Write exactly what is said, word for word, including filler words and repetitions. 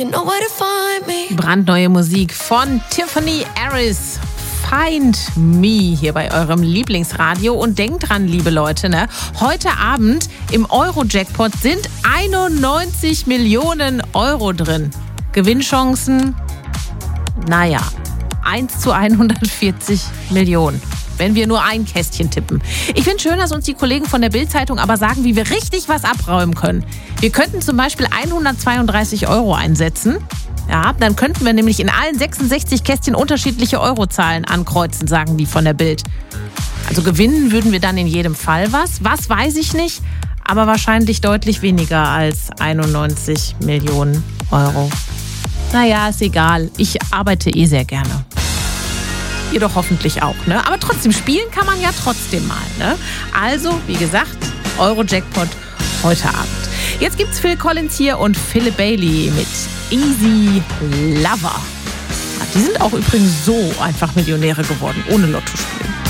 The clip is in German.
Brandneue Musik von Tiffany Harris. Find Me hier bei eurem Lieblingsradio. Und denkt dran, liebe Leute, ne? Heute Abend im Euro-Jackpot sind einundneunzig Millionen Euro drin. Gewinnchancen, naja, eins zu hundertvierzig Millionen. Wenn wir nur ein Kästchen tippen. Ich finde schön, dass uns die Kollegen von der Bild-Zeitung aber sagen, wie wir richtig was abräumen können. Wir könnten zum Beispiel hundertzweiunddreißig Euro einsetzen. Ja, dann könnten wir nämlich in allen sechsundsechzig Kästchen unterschiedliche Eurozahlen ankreuzen, sagen die von der Bild. Also gewinnen würden wir dann in jedem Fall was. Was, weiß ich nicht, aber wahrscheinlich deutlich weniger als einundneunzig Millionen Euro. Naja, ist egal. Ich arbeite eh sehr gerne. Ihr doch hoffentlich auch, ne? Aber trotzdem, spielen kann man ja trotzdem mal, ne? Also, wie gesagt, Euro-Jackpot heute Abend. Jetzt gibt's Phil Collins hier und Philip Bailey mit Easy Lover. Die sind auch übrigens so einfach Millionäre geworden, ohne Lotto spielen.